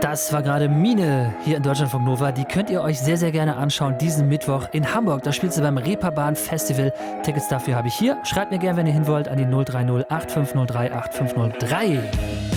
Das war gerade Mine hier in Deutschlandfunk Nova. Die könnt ihr euch sehr, sehr gerne anschauen diesen Mittwoch in Hamburg. Da spielt sie beim Reeperbahn Festival. Tickets dafür habe ich hier. Schreibt mir gerne, wenn ihr hin wollt, an die 030 8503 8503.